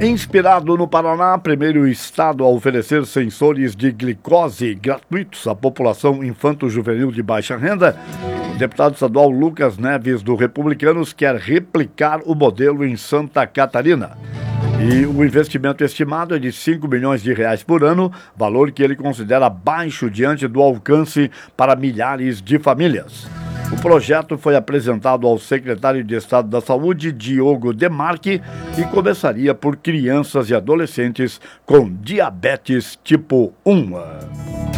Inspirado no Paraná, primeiro estado a oferecer sensores de glicose gratuitos à população infanto-juvenil de baixa renda, o deputado estadual Lucas Neves, do Republicanos, quer replicar o modelo em Santa Catarina. E o investimento estimado é de R$5 milhões por ano, valor que ele considera baixo diante do alcance para milhares de famílias. O projeto foi apresentado ao secretário de Estado da Saúde, Diogo Demarque, e começaria por crianças e adolescentes com diabetes tipo 1.